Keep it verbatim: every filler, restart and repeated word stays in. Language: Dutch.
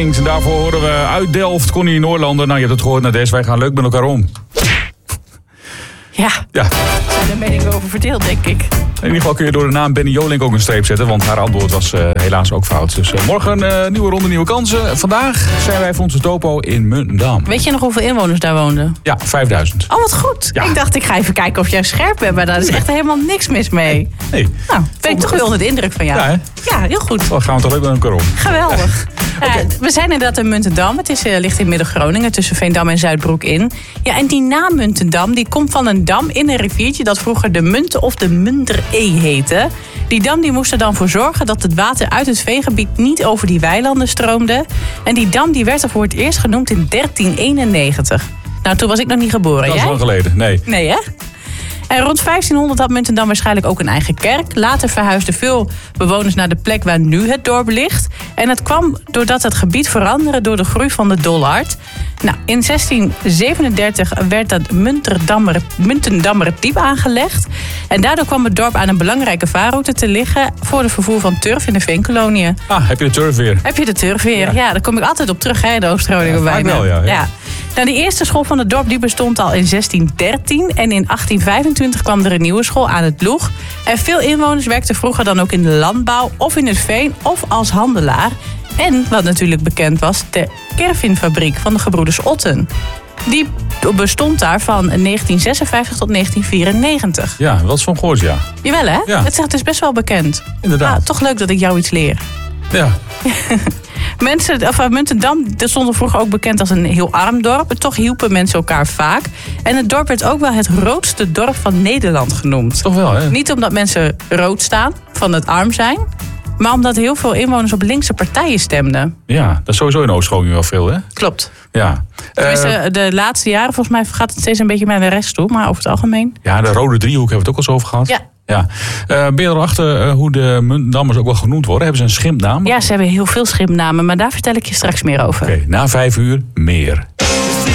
En daarvoor horen we uit Delft, Connie Noorlander. Nou, je hebt het gehoord naar Des, wij gaan leuk met elkaar om. Ja, ja. Daar zijn de meningen over verdeeld, denk ik. In ieder geval kun je door de naam Benny Jolink ook een streep zetten, want haar antwoord was uh, helaas ook fout. Dus uh, morgen een uh, nieuwe ronde, nieuwe kansen. Vandaag zijn wij voor onze topo in Muntendam. Weet je nog hoeveel inwoners daar woonden? Ja, vijfduizend. Oh, wat goed. Ja. Ik dacht, ik ga even kijken of jij scherp bent, maar daar is echt helemaal niks mis mee. Nee. Nou, ben ik toch wel onder de indruk van jou. Ja, hè? Ja, heel goed. Dan gaan we toch leuk met elkaar om. Geweldig. Ja. Okay. Uh, we zijn inderdaad in Muntendam. Het is, uh, ligt in Midden-Groningen, tussen Veendam en Zuidbroek in. Ja, en die naam Muntendam, die komt van een dam in een riviertje dat vroeger de Munten of de Munter-E heette. Die dam die moest er dan voor zorgen dat het water uit het veegebied niet over die weilanden stroomde. En die dam die werd er voor het eerst genoemd in dertien eenennegentig. Nou, toen was ik nog niet geboren. Dat is jij? lang geleden, nee. Nee, hè? En rond vijftienhonderd had Muntendam waarschijnlijk ook een eigen kerk. Later verhuisden veel bewoners naar de plek waar nu het dorp ligt. En het kwam doordat het gebied veranderde door de groei van de Dollard. Nou, in zestien zevenendertig werd dat Muntendammer, Muntendammer diep aangelegd. En daardoor kwam het dorp aan een belangrijke vaarroute te liggen voor het vervoer van turf in de veenkoloniën. Ah, heb je de turf weer? Heb je de turf weer? Ja, ja daar kom ik altijd op terug, hè, in de Oost-Groningen ja, bijna. Wel, ja, ja. ja. Nou, de eerste school van het dorp die bestond al in zestien dertien. En in achttien vijfentwintig kwam er een nieuwe school aan het Loeg. En veel inwoners werkten vroeger dan ook in de landbouw of in het veen of als handelaar. En, wat natuurlijk bekend was, de Kervinfabriek van de gebroeders Otten. Die bestond daar van negentien zesenvijftig tot negentien vierennegentig. Ja, wat is van gehoord, ja. Jawel, hè? Ja. Het, het is best wel bekend. Inderdaad. Ah, toch leuk dat ik jou iets leer. Ja. Mensen, of Muntendam, dat stond vroeger ook bekend als een heel arm dorp. Toch hielpen mensen elkaar vaak. En het dorp werd ook wel het roodste dorp van Nederland genoemd. Toch wel, hè? Niet omdat mensen rood staan, van het arm zijn, maar omdat heel veel inwoners op linkse partijen stemden. Ja, dat is sowieso in Oost-Groningen wel veel, hè? Klopt. Ja. Uh, de laatste jaren, volgens mij gaat het steeds een beetje naar de rest toe, maar over het algemeen. Ja, de rode driehoek hebben we het ook al eens over gehad. Ja. Ja. Uh, ben je erachter uh, hoe de Muntendammers ook wel genoemd worden? Hebben ze een schimpnaam? Ja, ze hebben heel veel schimpnamen, maar daar vertel ik je straks meer over. Oké, okay, na vijf uur meer.